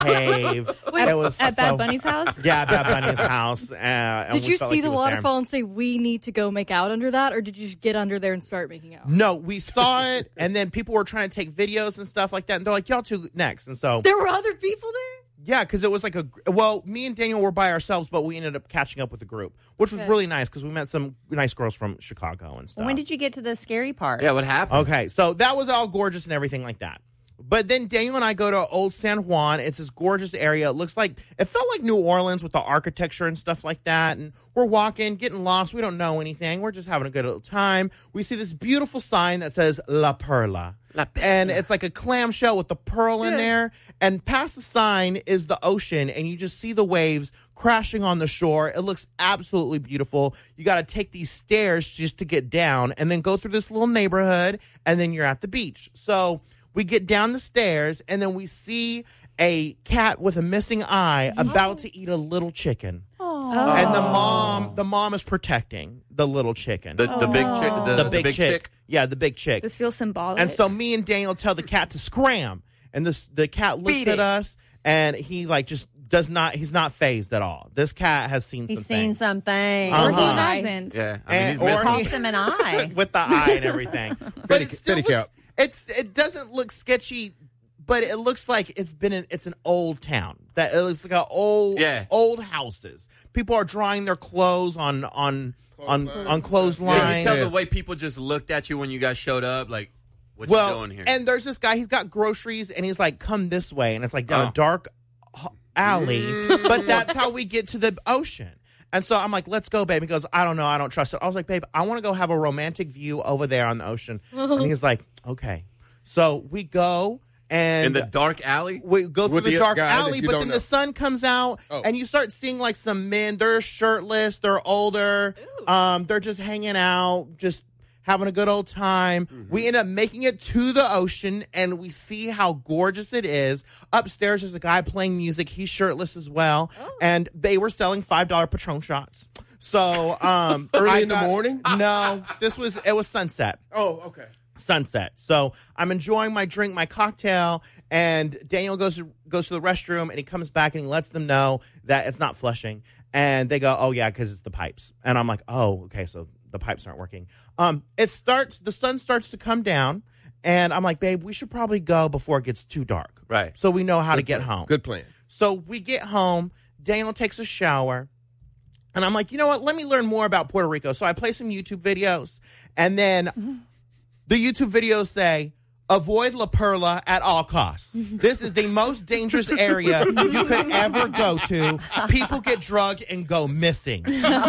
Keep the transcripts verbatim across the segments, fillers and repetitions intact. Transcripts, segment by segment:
cave. Wait, it was At so, Bad Bunny's house? Yeah, Bad Bunny's house. Uh, and Did we you felt see like the he was waterfall there. and say, we need to go make out under that? Or did you just get under there and start making out? No, we saw it, and then people were trying to take videos and stuff like that, and they're like, y'all two next. And so, There were other people there? yeah, because it was like a, well, me and Daniel were by ourselves, but we ended up catching up with the group, which was Okay. really nice because we met some nice girls from Chicago and stuff. When did you get to the scary part? Yeah, what happened? Okay, so that was all gorgeous and everything like that. But then Daniel and I go to Old San Juan. It's this gorgeous area. It looks like, it felt like New Orleans with the architecture and stuff like that. And we're walking, getting lost. We don't know anything. We're just having a good little time. We see this beautiful sign that says La Perla. La Perla. And it's like a clamshell with the pearl in there. And past the sign is the ocean. And you just see the waves crashing on the shore. It looks absolutely beautiful. You got to take these stairs just to get down and then go through this little neighborhood. And then you're at the beach. So we get down the stairs, and then we see a cat with a missing eye about to eat a little chicken. Oh. And the mom, the mom is protecting the little chicken. The, the big chick. The, The the big, big chick. Yeah, the big chick. This feels symbolic. And so me and Daniel tell the cat to scram, and this the cat looks Beat at it. us, and he like just does not. He's not phased at all. This cat has seen He's some seen things. something. Uh-huh. Or he Uh-huh. hasn't. Yeah, I mean, And- he's or missing. Tossed him an eye. with the eye and everything. But Fetty- it still Fetty looks, cap. it's it doesn't look sketchy, but it looks like it's been an, it's an old town. That it looks like a old Yeah. old houses. People are drying their clothes on on on on clothesline. Yeah, you tell Yeah. the way people just looked at you when you guys showed up, like, what you well, doing here? and there's this guy. He's got groceries, and he's like, "Come this way," and it's like down Oh. a dark h- alley. But that's how we get to the ocean. And so I'm like, "Let's go, babe." He goes, "I don't know. I don't trust it." I was like, "Babe, I want to go have a romantic view over there on the ocean." And he's like, "Okay." So we go. And in the dark alley? we go through With the the dark guy that alley, you but don't then know. the sun comes out, Oh. and you start seeing like some men. They're shirtless, they're older, um, they're just hanging out, just having a good old time. Mm-hmm. We end up making it to the ocean, and we see how gorgeous it is. Upstairs, there's a guy playing music. He's shirtless as well, and they were selling five dollar Patron shots. So um, Early I in the got- morning? No, this was it was sunset. Oh, okay. Sunset. So I'm enjoying my drink, my cocktail, and Daniel goes to, goes to the restroom, and he comes back and he lets them know that it's not flushing. And they go, "Oh yeah, because it's the pipes." And I'm like, "Oh, okay, so the pipes aren't working." Um, it starts. The sun starts to come down, and I'm like, "Babe, we should probably go before it gets too dark, Right. so we know how to get home." Good plan. So we get home. Daniel takes a shower. And I'm like, you know what? Let me learn more about Puerto Rico. So I play some YouTube videos. And then the YouTube videos say, avoid La Perla at all costs. This is the most dangerous area you could ever go to. People get drugged and go missing.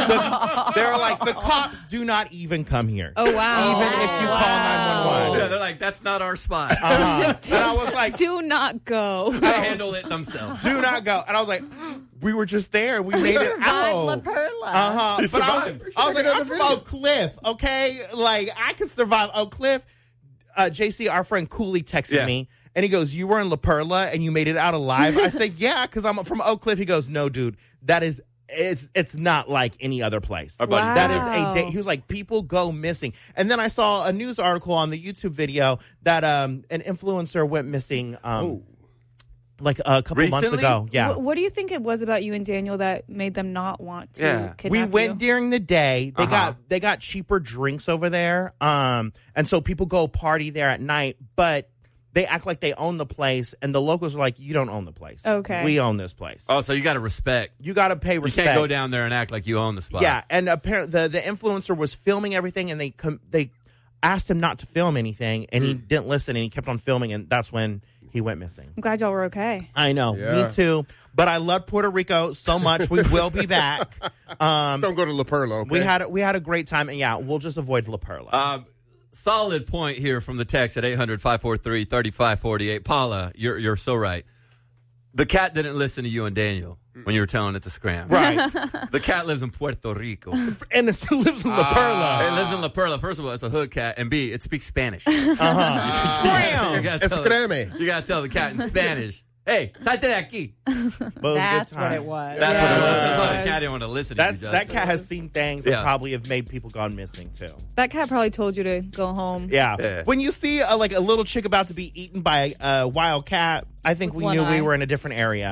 The- they're like, the cops do not even come here. Oh, wow. Even if you call nine one one. Yeah, they're like, that's not our spot. Uh-huh. And I was like, Do not go. They handle it themselves. do not go. And I was like, we were just there. and We made it Survived out. La Perla. Uh-huh. You But I was, survived. I was like, I'm from Oak Cliff, okay? Like, I could survive Oak Cliff. Uh, J C, our friend Cooley, texted Yeah. me, and he goes, "You were in La Perla, and you made it out alive?" I said, "Yeah, because I'm from Oak Cliff." He goes, "No, dude, that is, it's it's not like any other place. Our buddy- Wow. That is a day." He was like, "People go missing." And then I saw a news article on the YouTube video that um, an influencer went missing um, like a couple months Recently? ago. Yeah. What, what do you think it was about you and Daniel that made them not want to Yeah. kidnap We went you? during the day. They Uh-huh. got they got cheaper drinks over there, um, and so people go party there at night. But they act like they own the place, and the locals are like, "You don't own the place. Okay. we own this place. Oh, so you got to respect. You got to pay You respect." can't go down there and act like you own the spot. Yeah, and apparently the the influencer was filming everything, and they com- they asked him not to film anything, and he didn't listen, and he kept on filming, and that's when he went missing. I'm glad y'all were okay. I know, Yeah. me too. But I love Puerto Rico so much. We will be back. Um, Don't go to La Perla, okay? we had a, we had a great time, and yeah, we'll just avoid La Perla. Um, solid point here from the text at eight hundred, five four three, three five four eight. Paula, you're you're so right. The cat didn't listen to you and Daniel when you were telling it to scram. Right. The cat lives in Puerto Rico. And it still lives in La Perla. It lives in La Perla. First of all, it's a hood cat, and B, it speaks Spanish. Uh-huh. You gotta tell Escreme. it- You gotta tell the cat in Spanish. Hey, salte de aquí. But it was a That's good what time. it was. That's what it was. That's why Yes. the cat didn't want to listen to That's you, that Justin. cat has seen things Yeah. that probably have made people gone missing too. That cat probably told you to go home. Yeah. Yeah. When you see a, like a little chick about to be eaten by a wild cat, I think With we one knew we eye. were in a different area.